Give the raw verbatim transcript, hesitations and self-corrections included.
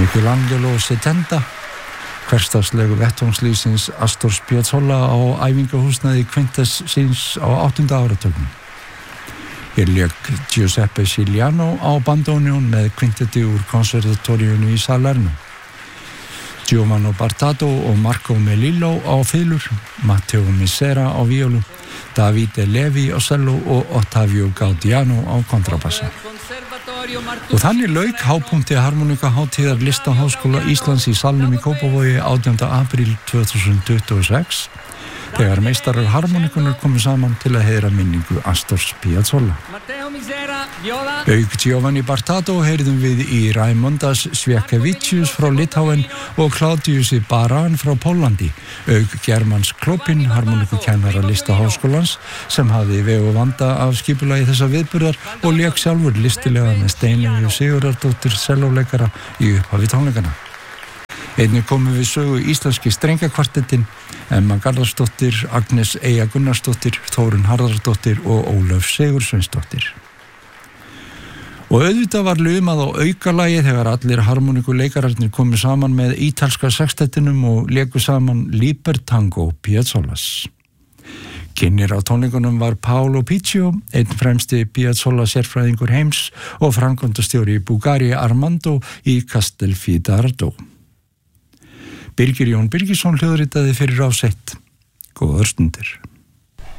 Michelangelo Setenta, hversdagslegu vettvangslífsins Astor Piazzolla á æfingahúsnæði Quintess síns á áttunda áratugnum. Hér lék Giuseppe Ciliano á bandónión með kvintetti úr konservatóríunu í Salerno. Giovanni Bartato og Marco Melillo á fiðlur, Matteo Misera á víólu, Davide Levi á cello og Ottavio Gaudiano á kontrabassa. Og þannig lauk hápunkti harmonikahátíðar Listaháskóla Íslands í Salnum í Kópavogi átjánda apríl tvö þúsund tuttugu og sex þegar meistarar harmonikunar komu saman til að heiðra minningu Astors Piazzolla. Auk Giovanni Bartato heyrðum við í Raimondas Sviakevicius frá Litáen og Claudiusi Baran frá Pólandi, auk Germans Klopin, harmonikukennara Listaháskólans, sem hafði veg og vanda af skipulagi þessa viðburðar og lék sjálfur listilega með Steinunni Sigurðardóttur sellóleikara í upphafi tónleikana. Einnig komum við sögu íslenski strengjakvartettin, Emma Garðarsdóttir, Agnes Eyja Gunnarsdóttir, Þórunn Harðardóttir og Ólöf Sigursveinsdóttir. Og auðvitað var lumað á aukalagi þegar allir harmonikuleikararnir komu saman með ítalska sextettinum og léku saman Libertango Piazzolas. Kynnir á tónleikunum var Paolo Piccio, einn fremsti Piazzolla sérfræðingur heims og framkvæmdastjóri Bugari Armando í Castelfidardo. Birgir Jón Birgisson hljóðritaði fyrir Rás eitt. Góðar stundir.